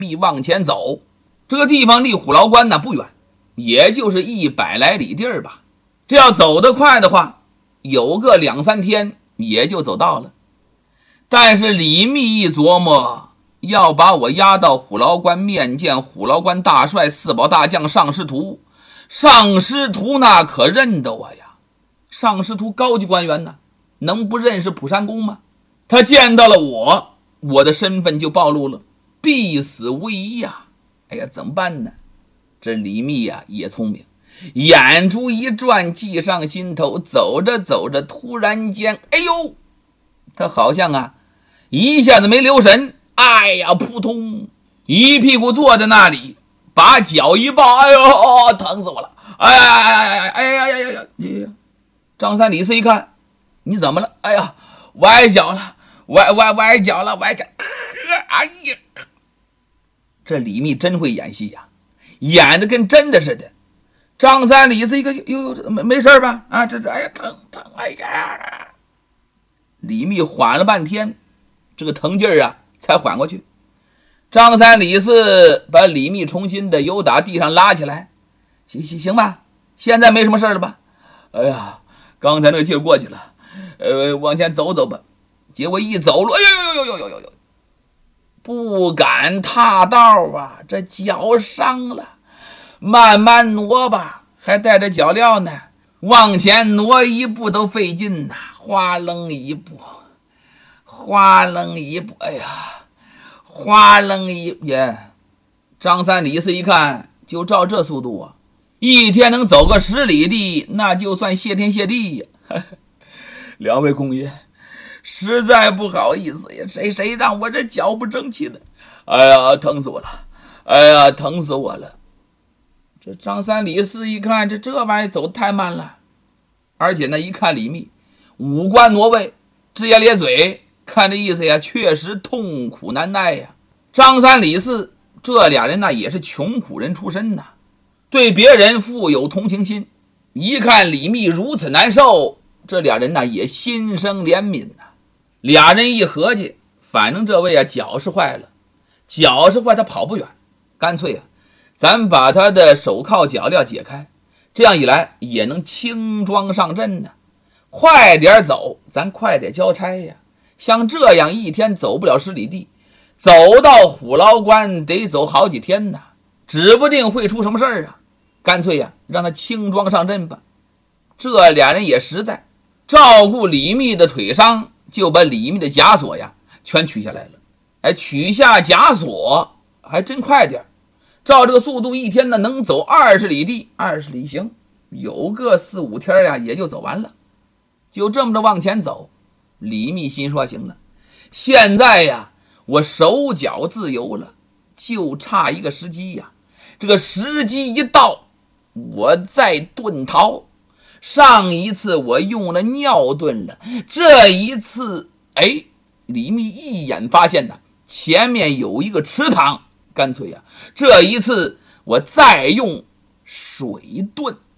密往前走，这个地方离虎牢关呢不远，也就是100来里地儿吧。这要走得快的话，有个2、3天也就走到了。但是李密一琢磨，要把我押到虎牢关面见虎牢关大帅4保大将尚师图，尚师图那可认得我呀，尚师图高级官员呢，能不认识普山公吗？他见到了我的身份就暴露了，必死无疑呀。哎呀，怎么办呢？这李密呀也聪明，眼珠一转，计上心头，走着走着，突然间，哎呦，他好像一下子没留神，哎呀，扑通，一屁股坐在那里，把脚一抱，哎呦，疼死我了！哎呀！张三李四一看，你怎么了？哎呀，崴脚了，崴脚了，崴脚！哎呀，这李密真会演戏呀，演的跟真的似的。张三李四一个，没事吧？啊，哎呀，疼，哎呀！李密缓了半天，这个疼劲儿才缓过去。张三李四把李密重新的由打地上拉起来，行吧，现在没什么事了吧？哎呀，刚才那个劲儿过去了，往前走走吧。结果一走路，哎呦，不敢踏道啊，这脚伤了，慢慢挪吧，还带着脚镣呢，往前挪一步都费劲呐，哗楞一步，哎呀，哗楞一耶！张三李四一看，就照这速度一天能走个10里地，那就算谢天谢地呀！两位公爷，实在不好意思呀，谁让我这脚不争气的？哎呀，疼死我了！哎呀，疼死我了！这张三李四一看，这玩意走得太慢了，而且呢，一看李密五官挪位，龇牙咧嘴，看这意思呀，确实痛苦难耐呀。张三李四这俩人呢，也是穷苦人出身呐，对别人富有同情心。一看李密如此难受，这俩人呢也心生怜悯呐。俩人一合计，反正这位脚是坏了，他跑不远，干脆咱把他的手铐脚镣解开，这样一来也能轻装上阵呢。快点走，咱快点交差呀。像这样一天走不了10里地，走到虎牢关得走好几天呢，指不定会出什么事儿啊。干脆让他轻装上阵吧。这俩人也实在，照顾李密的腿伤，就把李密的枷锁全取下来了。取下枷锁还真快点，照这个速度，一天呢能走20里地，20里行，有个4、5天也就走完了。就这么着往前走，李密心说行了，现在我手脚自由了，就差一个时机这个时机一到，我再遁逃。上一次我用了尿遁了，这一次李密一眼发现前面有一个池塘，干脆这一次我再用水遁。